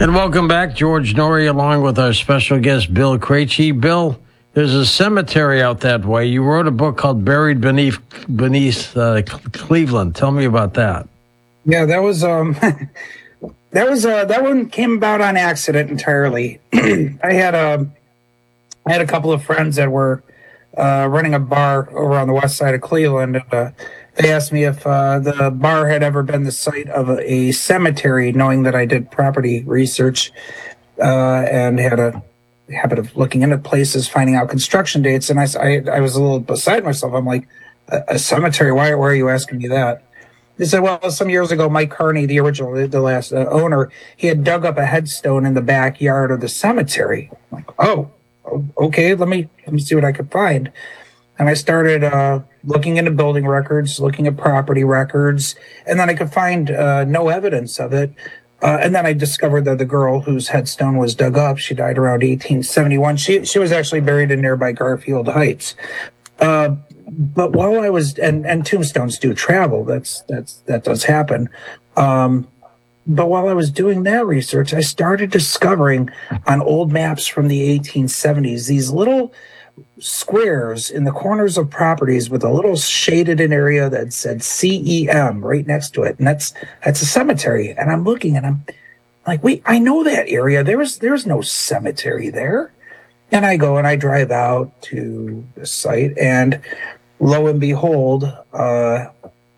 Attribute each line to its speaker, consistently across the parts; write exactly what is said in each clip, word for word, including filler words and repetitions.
Speaker 1: And welcome back, George Noory, along with our special guest, Bill Krejci. Bill, there's a cemetery out that way. You wrote a book called Buried Beneath Beneath uh, Cleveland. Tell me about that.
Speaker 2: Yeah, that was um, that was uh, that one came about on accident entirely. I had a I had a couple of friends that were uh, running a bar over on the west side of Cleveland, and uh, they asked me if uh, the bar had ever been the site of a, a cemetery, knowing that I did property research uh, and had a habit of looking into places, finding out construction dates. And I, I, I was a little beside myself. I'm like, a, a cemetery? Why, why are you asking me that? They said, well, some years ago, Mike Carney, the original, the last uh, owner, he had dug up a headstone in the backyard of the cemetery. I'm like, oh, okay, let me let me see what I could find. And I started uh, looking into building records, looking at property records, and then I could find uh, no evidence of it. Uh, and then I discovered that the girl whose headstone was dug up, she died around eighteen seventy-one. She she was actually buried in nearby Garfield Heights. Uh, but while I was, and, and tombstones do travel, that's that's that does happen. Um, but while I was doing that research, I started discovering on old maps from the eighteen seventies these little squares in the corners of properties with a little shaded in area that said C E M right next to it. And that's that's a cemetery. And I'm looking and I'm like, wait, I know that area. There's there's no cemetery there. And I go and I drive out to the site, and lo and behold, uh,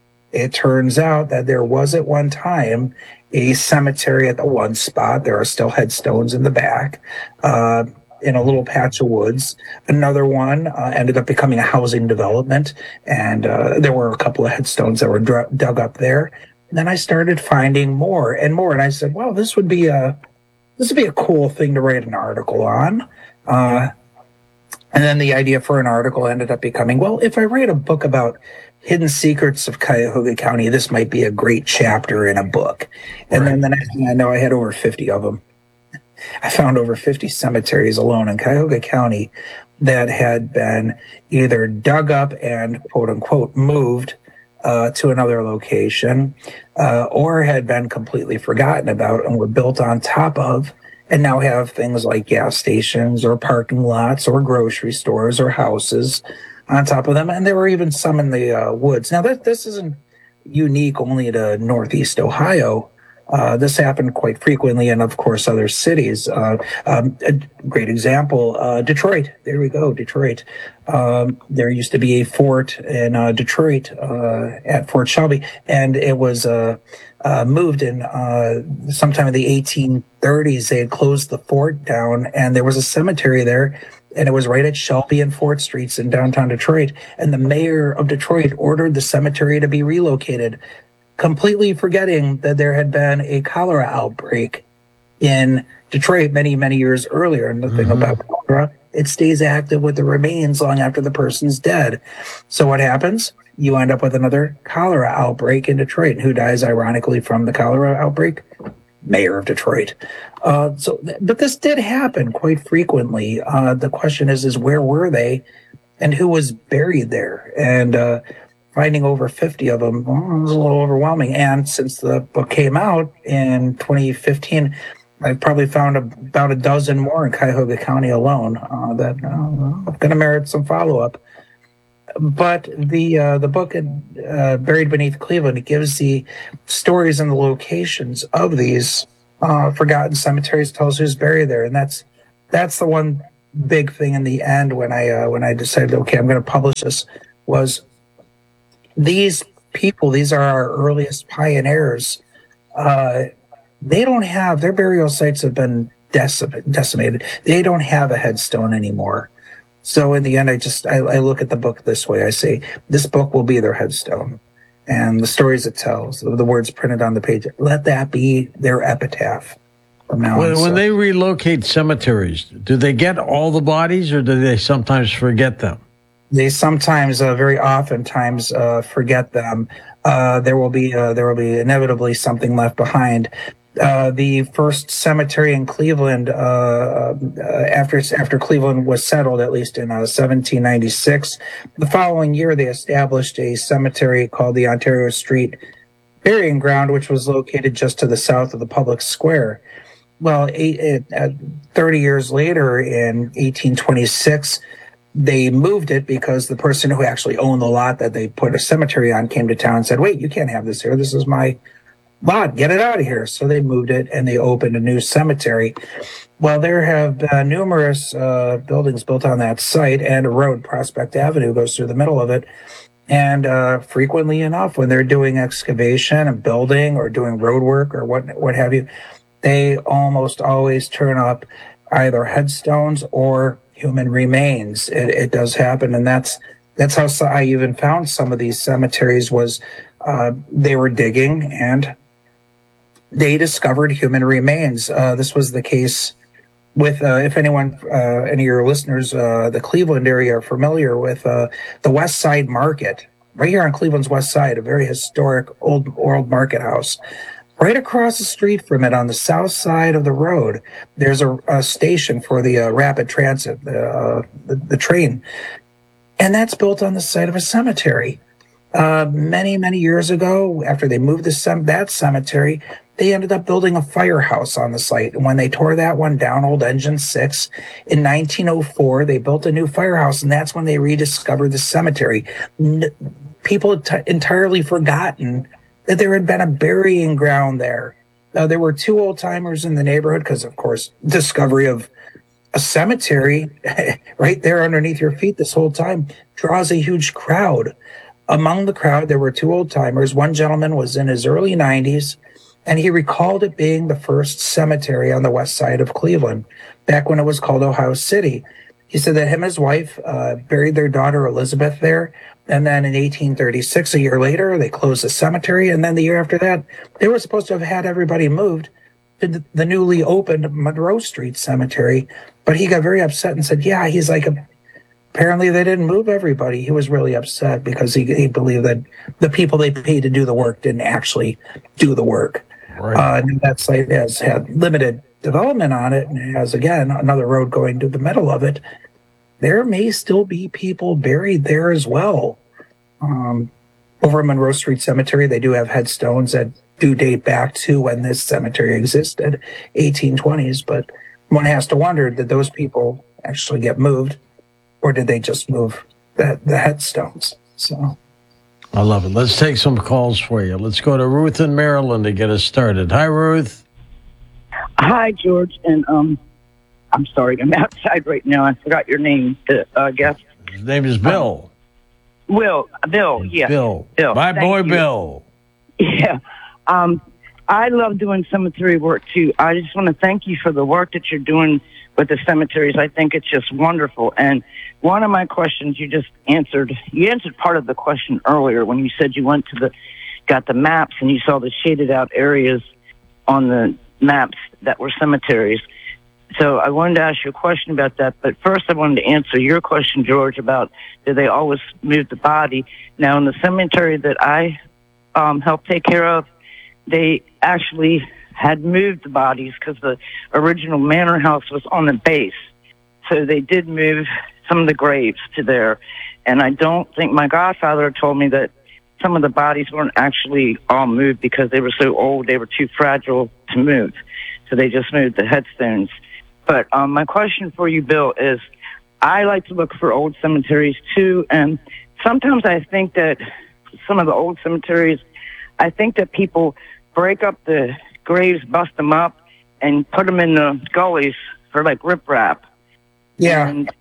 Speaker 2: it turns out that there was at one time a cemetery at the one spot. There are still headstones in the back. Uh, in a little patch of woods. Another one uh, ended up becoming a housing development, and uh, there were a couple of headstones that were dr- dug up there. And then I started finding more and more, and I said, well, this would be a this would be a cool thing to write an article on. Uh, and then the idea for an article ended up becoming, well, if I write a book about hidden secrets of Cuyahoga County, this might be a great chapter in a book. And right. Then the next thing I know, I had over fifty of them. I found over fifty cemeteries alone in Cuyahoga County that had been either dug up and quote unquote moved uh, to another location uh, or had been completely forgotten about and were built on top of, and now have things like gas stations or parking lots or grocery stores or houses on top of them. And there were even some in the uh, woods. Now, that this isn't unique only to Northeast Ohio. Uh, this happened quite frequently in, of course, other cities. Uh, um, a great example, uh, Detroit. There we go, Detroit. Um, there used to be a fort in uh, Detroit uh, at Fort Shelby, and it was uh, uh, moved in uh, sometime in the eighteen thirties. They had closed the fort down, and there was a cemetery there, and it was right at Shelby and Fort Streets in downtown Detroit. And the mayor of Detroit ordered the cemetery to be relocated, completely forgetting that there had been a cholera outbreak in Detroit many, many years earlier. And the thing mm-hmm. about cholera, it stays active with the remains long after the person's dead. So what happens? You end up with another cholera outbreak in Detroit. And who dies, ironically, from the cholera outbreak? Mayor of Detroit. Uh, so, but this did happen quite frequently. Uh, the question is, is where were they and who was buried there? And, uh, finding over fifty of them well, was a little overwhelming. And since the book came out in twenty fifteen, I've probably found a, about a dozen more in Cuyahoga County alone uh, that uh, are going to merit some follow-up. But the uh, the book, uh, Buried Beneath Cleveland, it gives the stories and the locations of these uh, forgotten cemeteries, tells who's buried there. And that's that's the one big thing in the end when I, uh, when I decided, okay, I'm going to publish this, was these people, these are our earliest pioneers. Uh, they don't have, their burial sites have been decim- decimated. They don't have a headstone anymore. So in the end, I just, I, I look at the book this way. I say, this book will be their headstone. And the stories it tells, the, the words printed on the page, let that be their epitaph. From now
Speaker 1: when,
Speaker 2: on,
Speaker 1: when
Speaker 2: so.
Speaker 1: they relocate cemeteries, do they get all the bodies or do they sometimes forget them?
Speaker 2: They sometimes, uh, very oftentimes, uh, forget them. Uh, there will be, uh, there will be inevitably something left behind. Uh, the first cemetery in Cleveland, uh, uh, after after Cleveland was settled, at least in uh, seventeen ninety-six, the following year they established a cemetery called the Ontario Street Burying Ground, which was located just to the south of the public square. well, eight, uh, thirty years later in eighteen twenty-six, they moved it because the person who actually owned the lot that they put a cemetery on came to town and said, wait, you can't have this here. This is my lot. Get it out of here. So they moved it and they opened a new cemetery. Well, there have been numerous uh, buildings built on that site, and a road, Prospect Avenue, goes through the middle of it. And uh, frequently enough, when they're doing excavation and building or doing road work or what what have you, they almost always turn up either headstones or human remains. It, it does happen, and that's that's how I even found some of these cemeteries. Was uh, they were digging and they discovered human remains. Uh, this was the case with, uh, if anyone, uh, any of your listeners, uh, the Cleveland area are familiar with uh, the West Side Market, right here on Cleveland's West Side, a very historic old old market house. Right across the street from it, on the south side of the road, there's a, a station for the uh, rapid transit, uh, the, the train, and that's built on the site of a cemetery. Uh, many, many years ago, after they moved the sem- that cemetery, they ended up building a firehouse on the site. And when they tore that one down, Old Engine six, in nineteen oh four, they built a new firehouse, and that's when they rediscovered the cemetery. N- people had t- entirely forgotten that there had been a burying ground there. Now, there were two old-timers in the neighborhood because, of course, discovery of a cemetery right there underneath your feet this whole time draws a huge crowd. Among the crowd, there were two old-timers. One gentleman was in his early nineties, and he recalled it being the first cemetery on the west side of Cleveland, back when it was called Ohio City. He said that him and his wife uh, buried their daughter Elizabeth there, and then in eighteen thirty-six, a year later, they closed the cemetery, and then the year after that, they were supposed to have had everybody moved to the newly opened Monroe Street Cemetery, but he got very upset and said, yeah, he's like, a, apparently they didn't move everybody. He was really upset because he, he believed that the people they paid to do the work didn't actually do the work. Right. Uh, that site has had limited development on it and has, again, another road going to the middle of it. There may still be people buried there as well. Um, over at Monroe Street Cemetery, they do have headstones that do date back to when this cemetery existed, eighteen twenties, but one has to wonder, did those people actually get moved, or did they just move the, the headstones? So,
Speaker 1: I love it. Let's take some calls for you. Let's go to Ruth in Maryland to get us started. Hi, Ruth.
Speaker 3: Hi, George, and um, I'm sorry, I'm outside right now. I forgot your name, the uh, guest.
Speaker 1: His name is Bill.
Speaker 3: Um, Will, Bill, yeah.
Speaker 1: Bill.
Speaker 3: Bill.
Speaker 1: My
Speaker 3: Thank
Speaker 1: boy,
Speaker 3: you.
Speaker 1: Bill.
Speaker 3: Yeah. Um, I love doing cemetery work, too. I just want to thank you for the work that you're doing with the cemeteries. I think it's just wonderful. And one of my questions you just answered, you answered part of the question earlier when you said you went to the, got the maps and you saw the shaded out areas on the maps that were cemeteries. So I wanted to ask you a question about that. But first I wanted to answer your question, George, about did they always move the body? Now, in the cemetery that I um, helped take care of, they actually had moved the bodies because the original manor house was on the base. So they did move some of the graves to there. And I don't think my godfather told me that some of the bodies weren't actually all moved because they were so old, they were too fragile to move. So they just moved the headstones. But um, my question for you, Bill, is I like to look for old cemeteries too. And sometimes I think that some of the old cemeteries, I think that people break up the graves, bust them up, and put them in the gullies for like riprap.
Speaker 2: Yeah.
Speaker 3: And,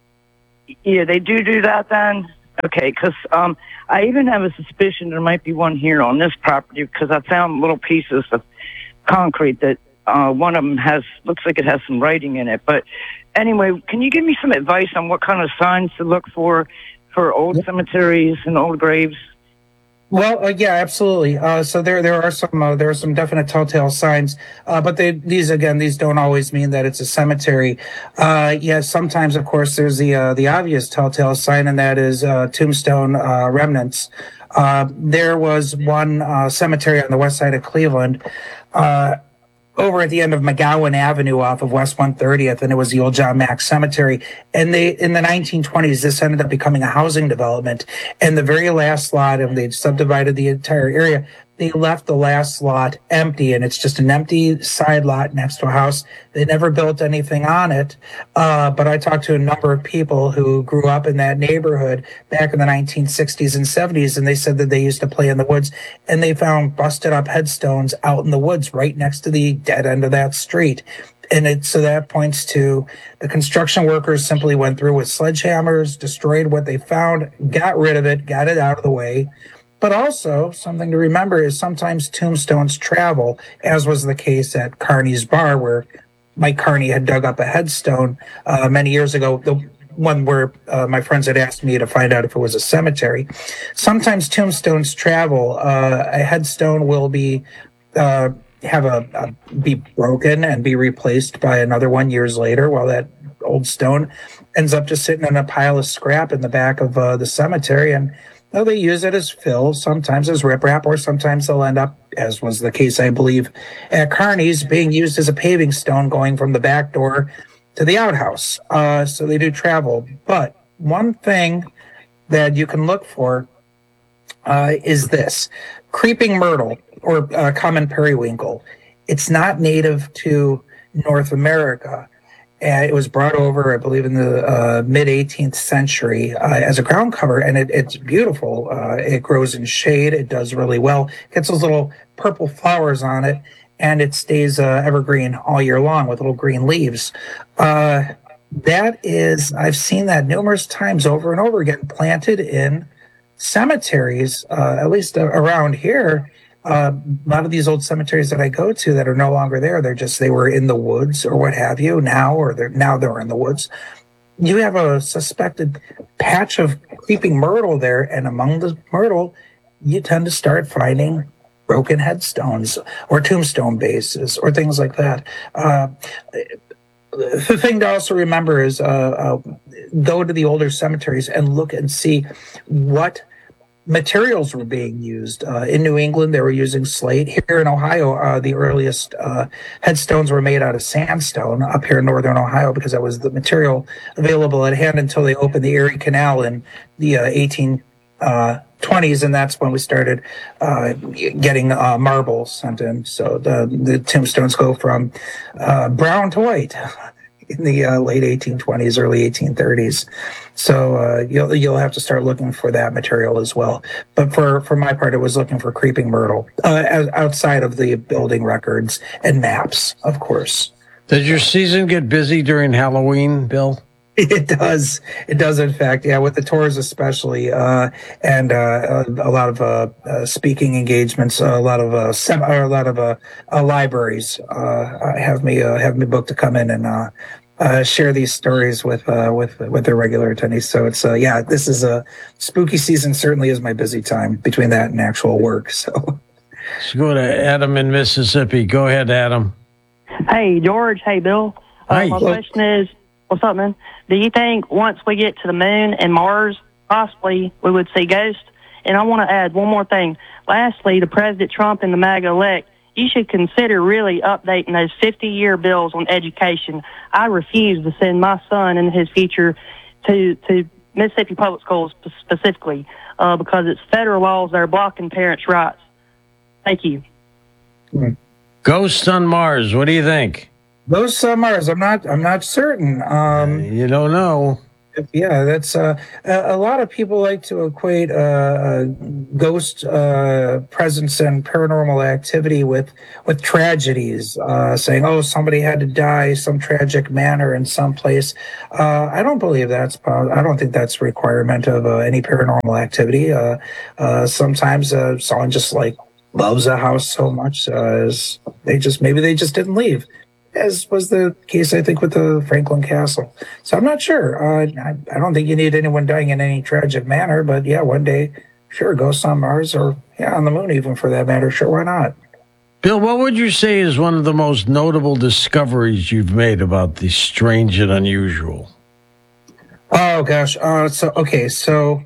Speaker 3: yeah, they do do that then? Okay, because um, I even have a suspicion there might be one here on this property because I found little pieces of concrete that uh, one of them has, looks like it has some writing in it. But anyway, can you give me some advice on what kind of signs to look for for old cemeteries and old graves?
Speaker 2: Well, uh, yeah, absolutely. Uh, so there, there are some, uh, there are some definite telltale signs, uh, but they, these again, these don't always mean that it's a cemetery. Uh, yes, sometimes, of course, there's the uh, the obvious telltale sign, and that is uh, tombstone uh, remnants. Uh, there was one uh, cemetery on the west side of Cleveland, uh, over at the end of McGowan Avenue off of West one thirtieth, and it was the old John Mack Cemetery. And they, in the nineteen twenties, this ended up becoming a housing development. And the very last lot, and they'd subdivided the entire area, they left the last lot empty, and it's just an empty side lot next to a house. They never built anything on it. Uh, but I talked to a number of people who grew up in that neighborhood back in the nineteen sixties and seventies, and they said that they used to play in the woods, and they found busted up headstones out in the woods right next to the dead end of that street. And it, so that points to the construction workers simply went through with sledgehammers, destroyed what they found, got rid of it, got it out of the way. But also, something to remember is sometimes tombstones travel, as was the case at Carney's Bar, where Mike Carney had dug up a headstone uh, many years ago, the one where uh, my friends had asked me to find out if it was a cemetery. Sometimes tombstones travel. Uh, a headstone will be... Uh, have a, a be broken and be replaced by another one years later, while that old stone ends up just sitting in a pile of scrap in the back of uh, the cemetery. And well, they use it as fill, sometimes as riprap, or sometimes they'll end up, as was the case, I believe, at Carney's, being used as a paving stone going from the back door to the outhouse. Uh, so they do travel. But one thing that you can look for uh, is this creeping myrtle, or uh, common periwinkle. It's not native to North America. And it was brought over, I believe, in the uh, mid-eighteenth century uh, as a ground cover, and it, it's beautiful. Uh, it grows in shade. It does really well. Gets those little purple flowers on it, and it stays uh, evergreen all year long with little green leaves. Uh, that is, I've seen that numerous times over and over again, planted in cemeteries, uh, at least uh, around here. Uh, a lot of these old cemeteries that I go to that are no longer there, they're just, they were in the woods or what have you now, or they're now they're in the woods. You have a suspected patch of creeping myrtle there, and among the myrtle, you tend to start finding broken headstones or tombstone bases or things like that. Uh, the thing to also remember is uh, uh, go to the older cemeteries and look and see what materials were being used. Uh, in New England, they were using slate. Here in Ohio, uh, the earliest uh, headstones were made out of sandstone up here in northern Ohio, because that was the material available at hand until they opened the Erie Canal in the uh, eighteen twenties, and that's when we started uh, getting uh, marble sent in. So the, the tombstones go from uh, brown to white in the uh, late eighteen twenties, early eighteen thirties. So uh, you'll you'll have to start looking for that material as well. But for, for my part, it was looking for creeping myrtle uh, outside of the building records and maps, of course.
Speaker 1: Does your season get busy during Halloween, Bill?
Speaker 2: It does. It does, in fact. Yeah, with the tours especially, uh, and uh, a, a lot of uh, uh, speaking engagements, a lot of uh, sem- or a lot of uh, uh, libraries uh, have me uh, have me booked to come in and uh, uh, share these stories with uh, with with their regular attendees. So it's uh, yeah, this is a spooky season. Certainly is my busy time between that and actual work. So
Speaker 1: let's go to Adam in Mississippi. Go ahead, Adam.
Speaker 4: Hey, George. Hey, Bill. Uh,
Speaker 1: Hi.
Speaker 4: my question is, what's up, man? Do you think once we get to the moon and Mars, possibly, we would see ghosts? And I want to add one more thing. Lastly, to President Trump and the MAGA elect, you should consider really updating those fifty-year bills on education. I refuse to send my son and his future to, to Mississippi public schools specifically uh, because it's federal laws that are blocking parents' rights. Thank you.
Speaker 1: Ghosts on Mars. What do you think?
Speaker 2: those uh, Mars, I'm not I'm not certain. Um,
Speaker 1: You don't know.
Speaker 2: Yeah, that's uh, a, a lot of people like to equate uh, uh, ghost uh, presence and paranormal activity with with tragedies, uh, saying, "Oh, somebody had to die some tragic manner in some place." Uh, I don't believe that's. I don't think that's a requirement of uh, any paranormal activity. Uh, uh, sometimes uh, someone just like loves a house so much uh, as they just maybe they just didn't leave, as was the case, I think, with the Franklin Castle. So I'm not sure. Uh, I, I don't think you need anyone dying in any tragic manner, but yeah, one day, sure, ghosts on Mars or yeah, on the moon even for that matter. Sure, why not?
Speaker 1: Bill, what would you say is one of the most notable discoveries you've made about the strange and unusual?
Speaker 2: Oh, gosh. Uh, so, okay, so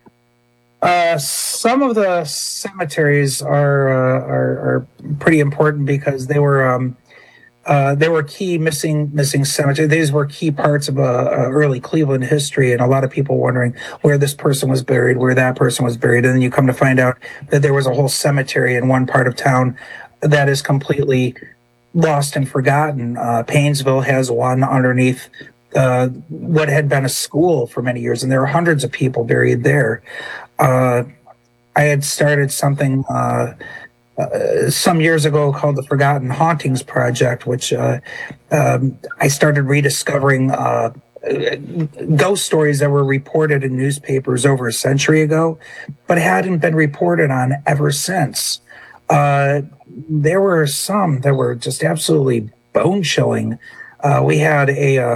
Speaker 2: uh, some of the cemeteries are, uh, are, are pretty important because they were... Um, Uh, there were key missing missing cemeteries. These were key parts of uh, uh, early Cleveland history, and a lot of people wondering where this person was buried, where that person was buried, and then you come to find out that there was a whole cemetery in one part of town that is completely lost and forgotten. Uh, Paynesville has one underneath uh, what had been a school for many years, and there are hundreds of people buried there. Uh, I had started something uh, uh, some years ago called the Forgotten Hauntings Project, which uh, um, I started rediscovering uh, ghost stories that were reported in newspapers over a century ago, but hadn't been reported on ever since. Uh, there were some that were just absolutely bone-chilling. Uh, we had a... Uh,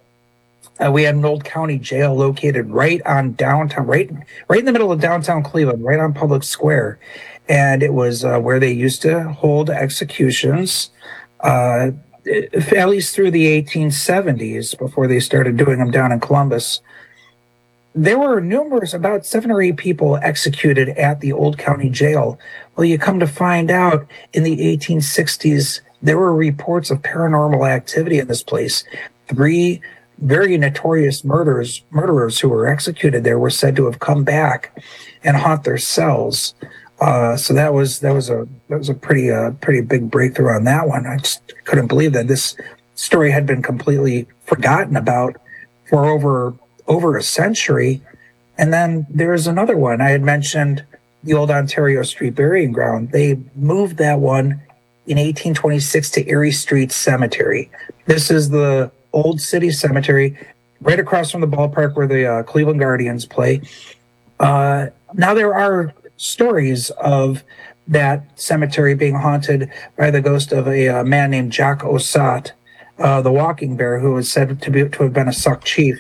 Speaker 2: Uh, we had an old county jail located right on downtown, right, right in the middle of downtown Cleveland, right on Public Square, and it was uh, where they used to hold executions, uh, at least through the eighteen seventies before they started doing them down in Columbus. There were numerous, about seven or eight people executed at the old county jail. Well, you come to find out in the eighteen sixties, there were reports of paranormal activity in this place. Three very notorious murderers murderers who were executed there were said to have come back and haunt their cells. Uh, so that was that was a that was a pretty uh, pretty big breakthrough on that one. I just couldn't believe that this story had been completely forgotten about for over over a century. And then there's another one. I had mentioned the old Ontario Street Burying Ground. They moved that one in eighteen twenty-six to Erie Street Cemetery. This is the old city cemetery right across from the ballpark where the uh, Cleveland Guardians play. Uh, now there are stories of that cemetery being haunted by the ghost of a uh, man named Jack Osat, uh, the walking bear, who was said to be to have been a Sauk chief.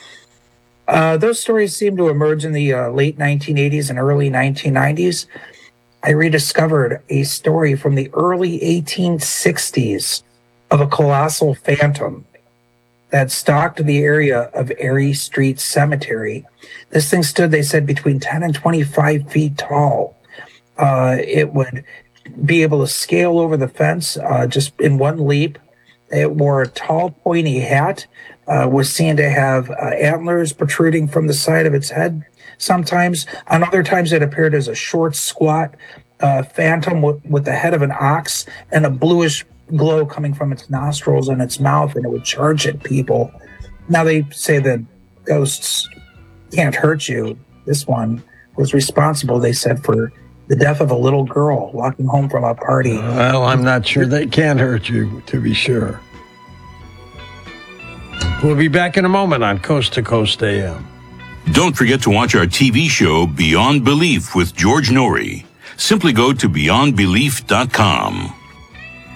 Speaker 2: Uh, those stories seem to emerge in the uh, late nineteen eighties and early nineteen nineties. I rediscovered a story from the early eighteen sixties of a colossal phantom that stalked the area of Erie Street Cemetery. This thing stood, they said, between ten and twenty-five feet tall. Uh, it would be able to scale over the fence uh, just in one leap. It wore a tall, pointy hat, uh, was seen to have uh, antlers protruding from the side of its head sometimes. On other times, it appeared as a short, squat uh, phantom with, with the head of an ox and a bluish glow coming from its nostrils and its mouth, and it would charge at people. Now they say that ghosts can't hurt you. This one was responsible, they said, for the death of a little girl walking home from a party.
Speaker 1: Well, I'm not sure they can hurt you, to be sure. We'll be back in a moment on Coast to Coast A M.
Speaker 5: Don't forget to watch our T V show Beyond Belief with George Norrie. Simply go to beyond belief dot com.